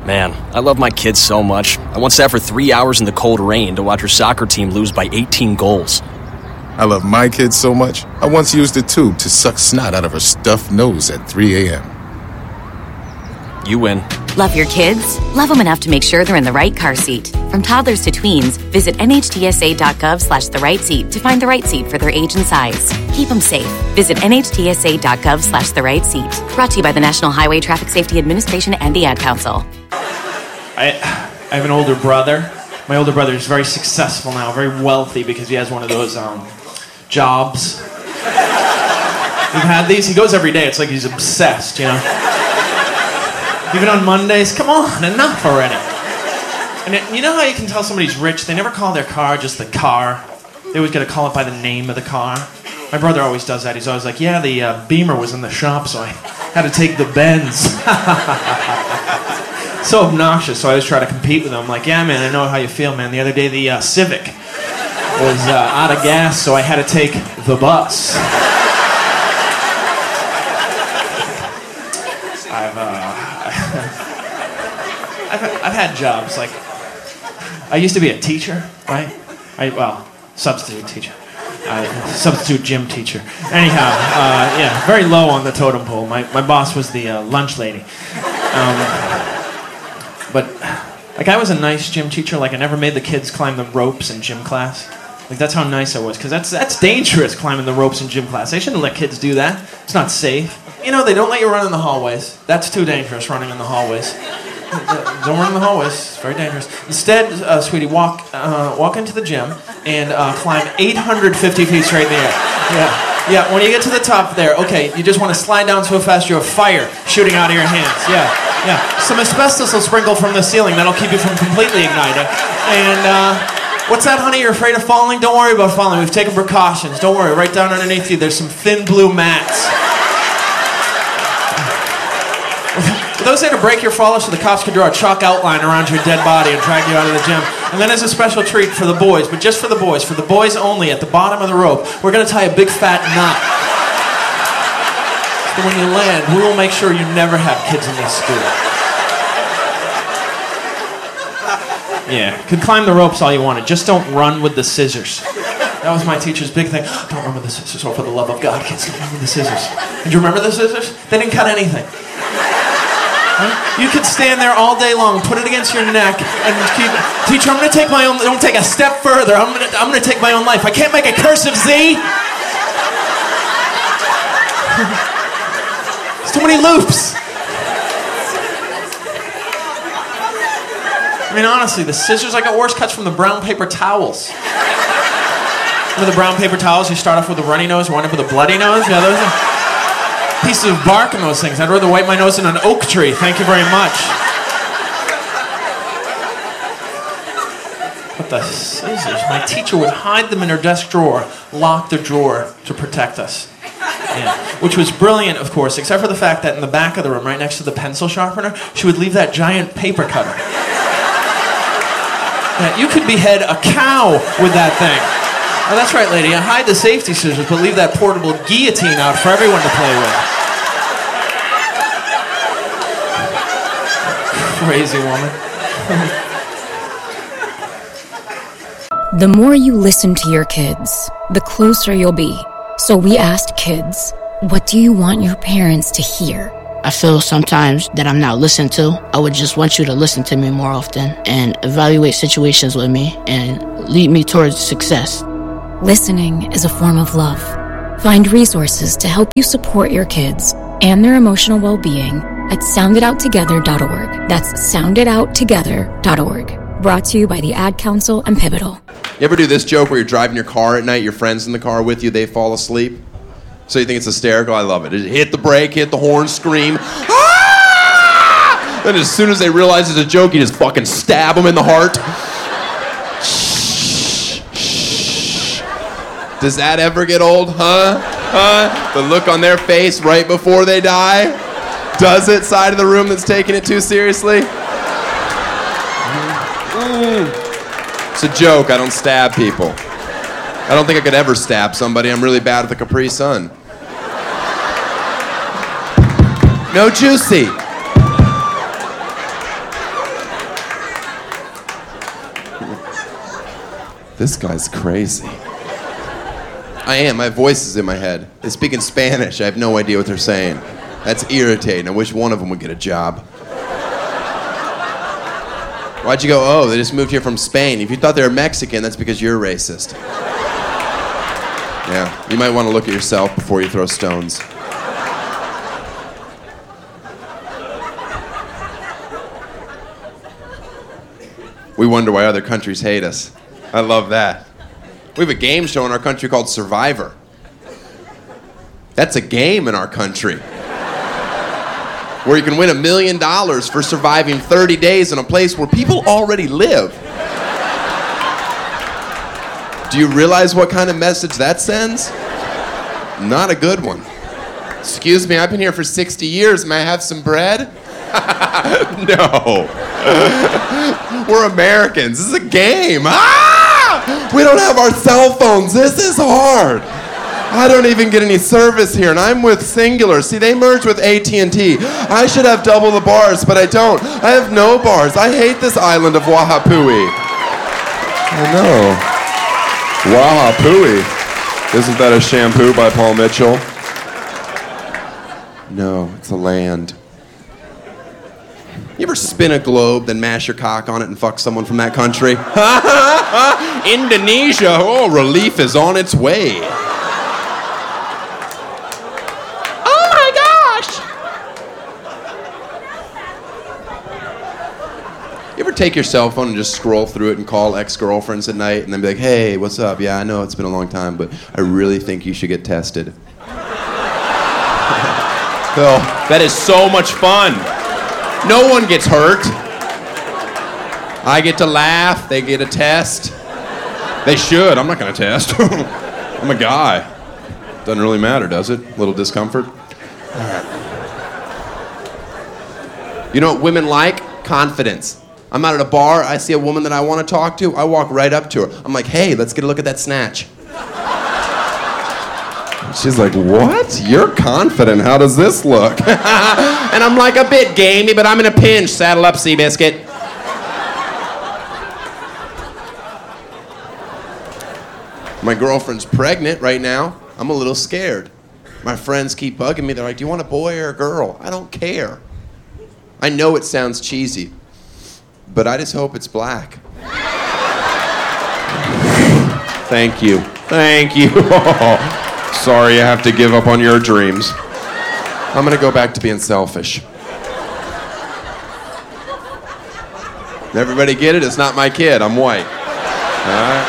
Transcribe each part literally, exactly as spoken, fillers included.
Man, I love my kids so much. I once sat for three hours in the cold rain to watch her soccer team lose by eighteen goals. I love my kids so much, I once used a tube to suck snot out of her stuffed nose at three a.m. You win. Love your kids? Love them enough to make sure they're in the right car seat. From toddlers to tweens, visit nhtsa.gov slash the right seat to find the right seat for their age and size. Keep them safe. Visit nhtsa.gov slash the right seat. Brought to you by the National Highway Traffic Safety Administration and the Ad Council. I, I have an older brother. My older brother is very successful now, very wealthy because he has one of those um, jobs. You've had these? He goes every day. It's like he's obsessed, you know? Even on Mondays, come on, enough already. And it, you know how you can tell somebody's rich? They never call their car just the car. They always got to call it by the name of the car. My brother always does that. He's always like, yeah, the uh, Beamer was in the shop, so I had to take the Benz. So obnoxious, so I always try to compete with him. I'm like, yeah, man, I know how you feel, man. The other day, the uh, Civic was uh, out of gas, so I had to take the bus. I've, uh... I've, I've had jobs, like, I used to be a teacher, right? I, well, substitute teacher. I, substitute gym teacher. Anyhow, uh, yeah, very low on the totem pole. My, my boss was the uh, lunch lady. Um, but, like, I was a nice gym teacher. Like, I never made the kids climb the ropes in gym class. Like, that's how nice I was, because that's, that's dangerous, climbing the ropes in gym class. They shouldn't let kids do that. It's not safe. You know, they don't let you run in the hallways. That's too dangerous, running in the hallways. Don't run in the hallways. It's very dangerous. Instead, uh, sweetie, walk uh, walk into the gym and uh, climb eight hundred fifty feet straight in the air. Yeah, yeah. When you get to the top there, okay, you just want to slide down so fast you have fire shooting out of your hands. Yeah, yeah. Some asbestos will sprinkle from the ceiling. That'll keep you from completely igniting. And uh, what's that, honey? You're afraid of falling? Don't worry about falling. We've taken precautions. Don't worry. Right down underneath you, there's some thin blue mats. Those there to break your fall so the cops can draw a chalk outline around your dead body and drag you out of the gym. And then as a special treat for the boys, but just for the boys, for the boys only, at the bottom of the rope, we're going to tie a big fat knot. So when you land, we will make sure you never have kids in this school. Yeah, could climb the ropes all you wanted, just don't run with the scissors. That was my teacher's big thing. Don't run with the scissors, or for the love of God, kids, don't run with the scissors. And do you remember the scissors? They didn't cut anything. Huh? You could stand there all day long, put it against your neck, and keep. Teacher, I'm going to take my own. Don't take a step further. I'm going to. I'm going to take my own life. I can't make a cursive Z. There's too many loops. I mean, honestly, the scissors I got worse cuts from the brown paper towels. Remember the brown paper towels? You start off with a runny nose, wind up with a bloody nose. Yeah, those are pieces of bark in those things. I'd rather wipe my nose in an oak tree. Thank you very much. But the scissors, my teacher would hide them in her desk drawer, lock the drawer to protect us. Yeah. Which was brilliant, of course, except for the fact that in the back of the room, right next to the pencil sharpener, she would leave that giant paper cutter. Yeah, you could behead a cow with that thing. Oh, that's right, lady. Hide the safety scissors, but leave that portable guillotine out for everyone to play with. Crazy woman. The more you listen to your kids, the closer you'll be. So we asked kids, what do you want your parents to hear? I feel sometimes that I'm not listened to. I would just want you to listen to me more often and evaluate situations with me and lead me towards success. Listening is a form of love. Find resources to help you support your kids and their emotional well-being at sound it out together dot org. That's sound it out together dot org. Brought to you by the Ad Council and Pivotal. You ever do this joke where you're driving your car at night, your friend's in the car with you, they fall asleep? So you think it's hysterical? I love it. Hit the brake, hit the horn, scream. Ah! Then as soon as they realize it's a joke, you just fucking stab them in the heart. Does that ever get old, huh? Huh? The look on their face right before they die? Does it? Side of the room that's taking it too seriously? Mm. It's a joke. I don't stab people. I don't think I could ever stab somebody. I'm really bad with a Capri Sun. No juicy. This guy's crazy. I am. My voice is in my head. They speak in Spanish. I have no idea what they're saying. That's irritating. I wish one of them would get a job. Why'd you go, oh, they just moved here from Spain? If you thought they were Mexican, that's because you're racist. Yeah, you might want to look at yourself before you throw stones. We wonder why other countries hate us. I love that. We have a game show in our country called Survivor. That's a game in our country. Where you can win a million dollars for surviving thirty days in a place where people already live. Do you realize what kind of message that sends? Not a good one. Excuse me, I've been here for sixty years. May I have some bread? No. We're Americans. This is a game. Ah! We don't have our cell phones. This is hard. I don't even get any service here, and I'm with Singular. See, they merged with A T and T. I should have double the bars, but I don't. I have no bars. I hate this island of Wahapui. I know. Wahapui. Isn't that a shampoo by Paul Mitchell? No, it's a land. You ever spin a globe, then mash your cock on it and fuck someone from that country? Indonesia, oh, relief is on its way. Oh my gosh! You ever take your cell phone and just scroll through it and call ex-girlfriends at night and then be like, hey, what's up? Yeah, I know it's been a long time, but I really think you should get tested. Oh, that is so much fun. No one gets hurt. I get to laugh. They get a test. They should. I'm not going to test. I'm a guy. Doesn't really matter, does it? A little discomfort. All right. You know what women like? Confidence. I'm out at a bar. I see a woman that I want to talk to. I walk right up to her. I'm like, hey, let's get a look at that snatch. She's like, what? You're confident. How does this look? And I'm like, a bit gamey, but I'm in a pinch. Saddle up, Seabiscuit. My girlfriend's pregnant right now. I'm a little scared. My friends keep bugging me. They're like, do you want a boy or a girl? I don't care. I know it sounds cheesy, but I just hope it's black. Thank you. Thank you. Sorry, I have to give up on your dreams. I'm gonna go back to being selfish. Everybody get it? It's not my kid. I'm white. All right?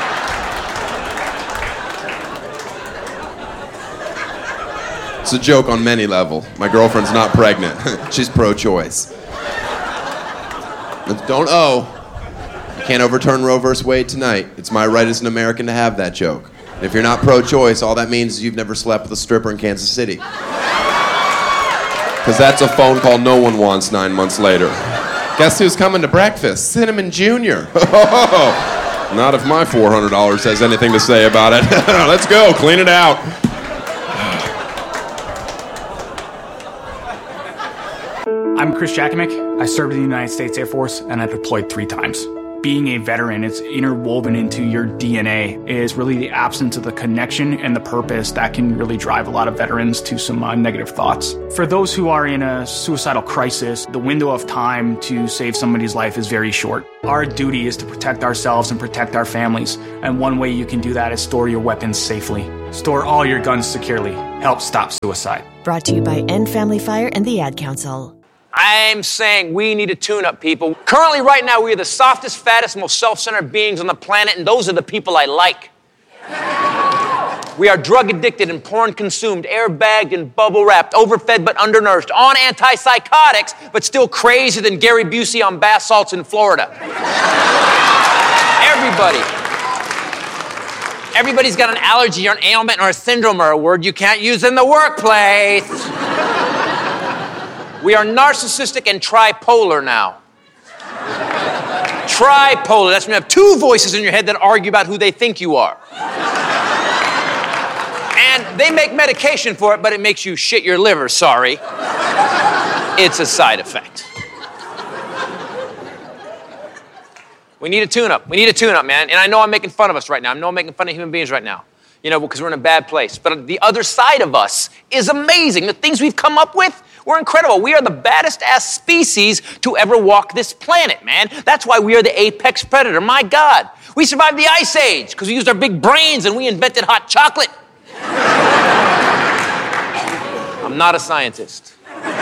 It's a joke on many levels. My girlfriend's not pregnant. She's pro-choice. Don't owe. You can't overturn Roe versus Wade tonight. It's my right as an American to have that joke. If you're not pro-choice, all that means is you've never slept with a stripper in Kansas City. Because that's a phone call no one wants nine months later. Guess who's coming to breakfast? Cinnamon Junior Not if my four hundred dollars has anything to say about it. Let's go, clean it out. I'm Chris Jakovic. I served in the United States Air Force, and I deployed three times. Being a veteran, it's interwoven into your D N A, is really the absence of the connection and the purpose that can really drive a lot of veterans to some uh, negative thoughts. For those who are in a suicidal crisis, the window of time to save somebody's life is very short. Our duty is to protect ourselves and protect our families, and one way you can do that is store your weapons safely. Store all your guns securely. Help stop suicide. Brought to you by End Family Fire and the Ad Council. I'm saying we need a tune-up, people. Currently, right now, we are the softest, fattest, most self-centered beings on the planet, and those are the people I like. We are drug-addicted and porn-consumed, airbagged and bubble-wrapped, overfed but undernourished, on antipsychotics, but still crazier than Gary Busey on bath salts in Florida. Everybody. Everybody's got an allergy or an ailment or a syndrome or a word you can't use in the workplace. We are narcissistic and tripolar now. Tripolar, that's when you have two voices in your head that argue about who they think you are. And they make medication for it, but it makes you shit your liver, sorry. It's a side effect. We need a tune-up. We need a tune-up, man. And I know I'm making fun of us right now. I know I'm making fun of human beings right now. You know, because we're in a bad place. But the other side of us is amazing. The things we've come up with, we're incredible. We are the baddest ass species to ever walk this planet, man. That's why we are the apex predator. My God. We survived the Ice Age because we used our big brains and we invented hot chocolate. I'm not a scientist.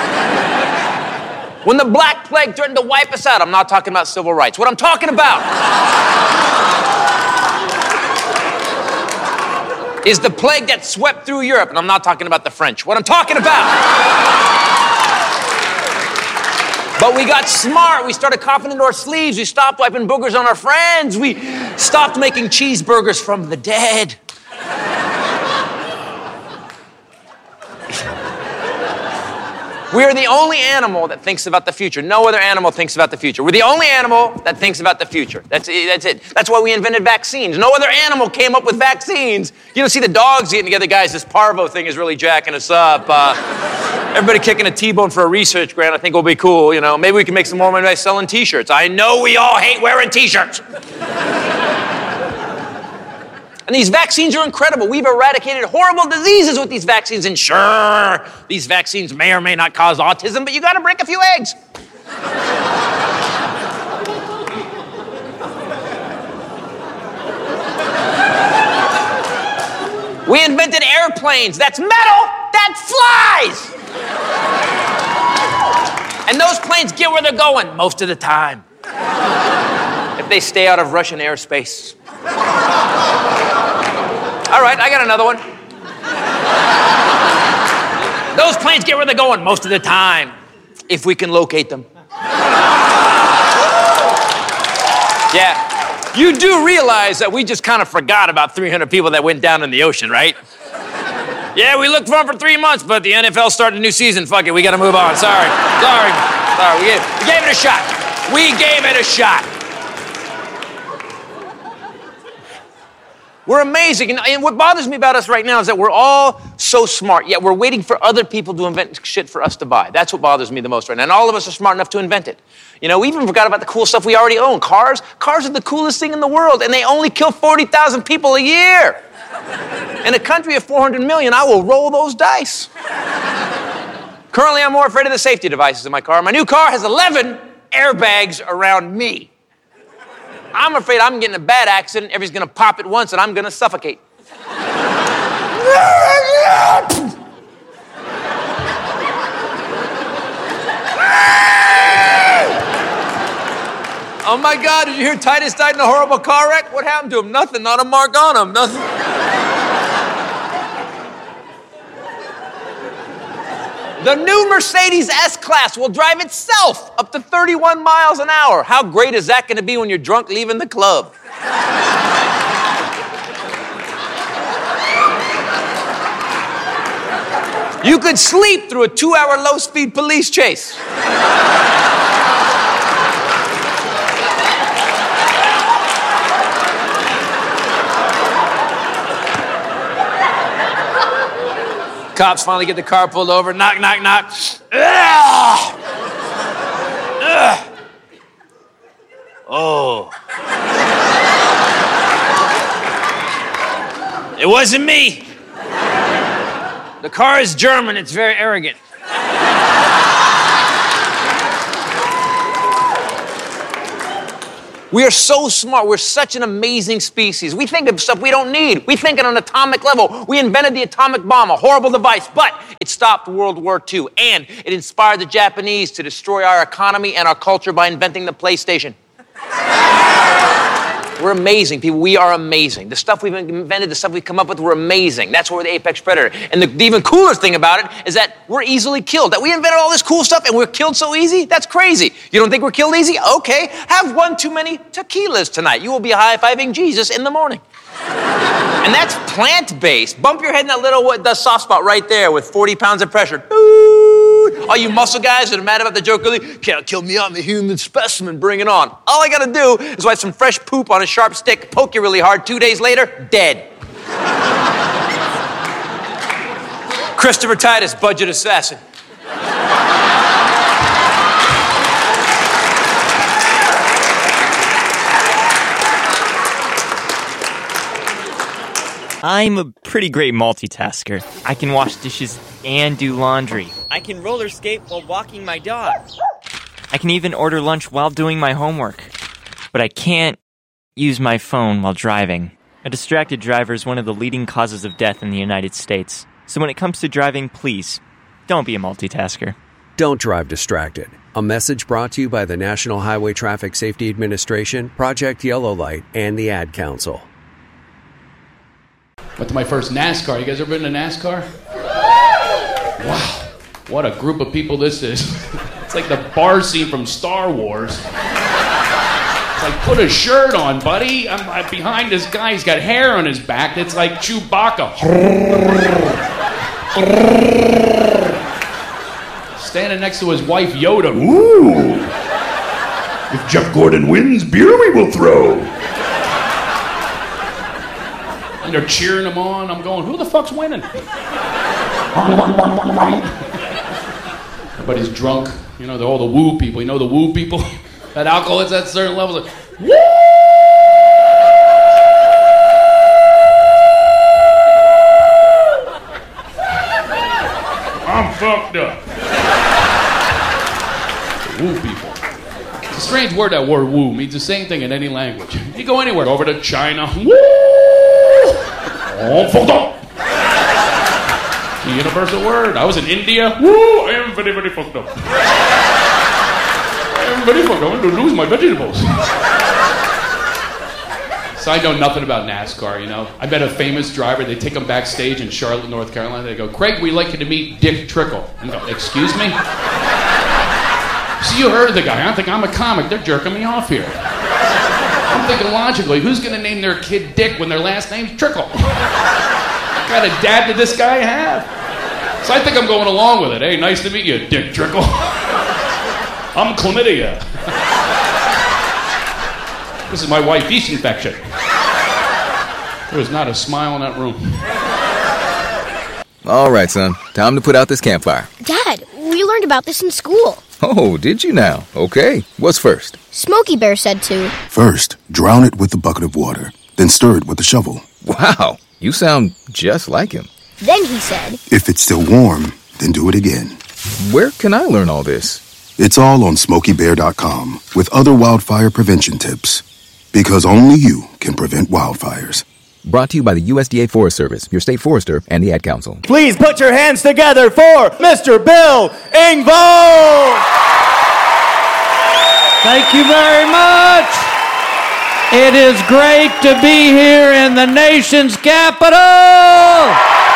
When the Black Plague threatened to wipe us out, I'm not talking about civil rights. What I'm talking about is the plague that swept through Europe, and I'm not talking about the French. What I'm talking about. But we got smart. We started coughing into our sleeves. We stopped wiping boogers on our friends. We stopped making cheeseburgers from the dead. We are the only animal that thinks about the future. No other animal thinks about the future. We're the only animal that thinks about the future. That's it. That's it. That's why we invented vaccines. No other animal came up with vaccines. You don't see the dogs getting together, guys. This parvo thing is really jacking us up. Uh, everybody kicking a T-bone for a research grant, I think will be cool. You know, maybe we can make some more money by selling T-shirts. I know we all hate wearing T-shirts. And these vaccines are incredible. We've eradicated horrible diseases with these vaccines. And sure, these vaccines may or may not cause autism, but you gotta break a few eggs. We invented airplanes. That's metal that flies. And those planes get where they're going most of the time. If they stay out of Russian airspace. All right, I got another one. Those planes get where they're going most of the time, if we can locate them. Yeah, you do realize that we just kind of forgot about three hundred people that went down in the ocean, right? Yeah, we looked for them for three months, but the N F L started a new season. Fuck it, we gotta move on. Sorry, sorry, sorry. We gave, we gave it a shot. We gave it a shot. We're amazing, and, and what bothers me about us right now is that we're all so smart, yet we're waiting for other people to invent shit for us to buy. That's what bothers me the most right now, and all of us are smart enough to invent it. You know, we even forgot about the cool stuff we already own. Cars, cars are the coolest thing in the world, and they only kill forty thousand people a year. In a country of four hundred million, I will roll those dice. Currently, I'm more afraid of the safety devices in my car. My new car has eleven airbags around me. I'm afraid I'm getting a bad accident, everybody's gonna pop at once, and I'm gonna suffocate. Oh my God, did you hear Titus died in a horrible car wreck? What happened to him? Nothing, not a mark on him, nothing. The new Mercedes S-Class will drive itself up to thirty-one miles an hour. How great is that gonna be when you're drunk leaving the club? You could sleep through a two-hour low-speed police chase. Cops finally get the car pulled over. Knock, knock, knock. Ugh. Ugh. Oh. It wasn't me. The car is German. It's very arrogant. We are so smart. We're such an amazing species. We think of stuff we don't need. We think at an atomic level. We invented the atomic bomb, a horrible device, but it stopped World War Two, and it inspired the Japanese to destroy our economy and our culture by inventing the PlayStation. We're amazing, people. We are amazing. The stuff we've invented, the stuff we've come up with, we're amazing. That's why we're the apex predator. And the, the even cooler thing about it is that we're easily killed. That we invented all this cool stuff and we're killed so easy? That's crazy. You don't think we're killed easy? Okay. Have one too many tequilas tonight. You will be high-fiving Jesus in the morning. And that's plant-based. Bump your head in that little the soft spot right there with forty pounds of pressure. All you muscle guys that are mad about the joke, really, can't kill me, I'm a human specimen, bring it on. All I gotta do is wipe some fresh poop on a sharp stick, poke you really hard, two days later, dead. Christopher Titus, budget assassin. I'm a pretty great multitasker. I can wash dishes and do laundry. I can roller skate while walking my dog. I can even order lunch while doing my homework. But I can't use my phone while driving. A distracted driver is one of the leading causes of death in the United States. So when it comes to driving, please, don't be a multitasker. Don't drive distracted. A message brought to you by the National Highway Traffic Safety Administration, Project Yellow Light, and the Ad Council. Went to my first NASCAR. You guys ever been to NASCAR? Wow, what a group of people this is. It's like the bar scene from Star Wars. It's like, put a shirt on, buddy. I'm, I'm behind this guy. He's got hair on his back. It's like Chewbacca. Standing next to his wife, Yoda. Ooh. If Jeff Gordon wins, beer we will throw. And they're cheering him on. I'm going, who the fuck's winning? Everybody's drunk. You know, they're all the woo people. You know the woo people? That alcohol is at certain levels. Like, woo! I'm fucked up. Woo people. It's a strange word, that word woo. Means the same thing in any language. You go anywhere, over to China. Woo! Oh, fucked up. The universal word. I was in India. Woo! I am very, very fucked up. I am very fucked up. I'm going to lose my vegetables. So I know nothing about NASCAR, you know. I met a famous driver. They take him backstage in Charlotte, North Carolina. They go, Craig, we'd like you to meet Dick Trickle. And I go, excuse me? So you heard the guy. I think I'm a comic. They're jerking me off here. I'm thinking logically, who's going to name their kid Dick when their last name's Trickle? What kind of dad did this guy have? So I think I'm going along with it. Hey, nice to meet you, Dick Trickle. I'm chlamydia. This is my wife, yeast infection. There was not a smile in that room. All right, son. Time to put out this campfire. Dad, we learned about this in school. Oh, did you now? Okay. What's first? Smokey Bear said to. First, drown it with a bucket of water. Then stir it with a shovel. Wow. You sound just like him. Then he said. If it's still warm, then do it again. Where can I learn all this? It's all on smokey bear dot com with other wildfire prevention tips. Because only you can prevent wildfires. Brought to you by the U S D A Forest Service, your state forester, and the Ad Council. Please put your hands together for Mister Bill Engvall! Thank you very much. It is great to be here in the nation's capital.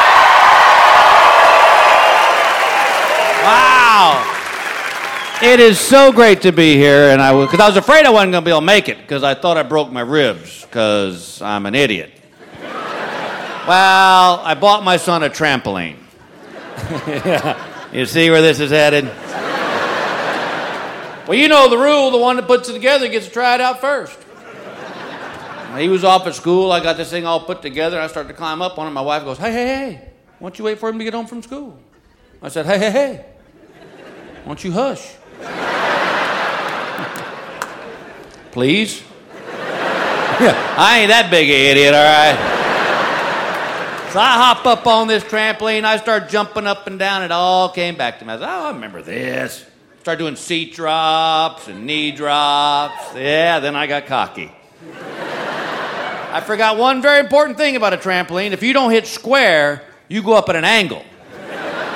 Wow. It is so great to be here, and I because I was afraid I wasn't going to be able to make it because I thought I broke my ribs because I'm an idiot. Well, I bought my son a trampoline. You see where this is headed? Well, you know the rule. The one that puts it together gets to try it out first. He was off at school. I got this thing all put together. I started to climb up on it. My wife goes, hey, hey, hey, why don't you wait for him to get home from school? I said, hey, hey, hey, why don't you hush? Please? I ain't that big an idiot, all right? So I hop up on this trampoline. I start jumping up and down. It all came back to me. I said, oh, I remember this. Start doing seat drops and knee drops. Yeah, then I got cocky. I forgot one very important thing about a trampoline. If you don't hit square, you go up at an angle.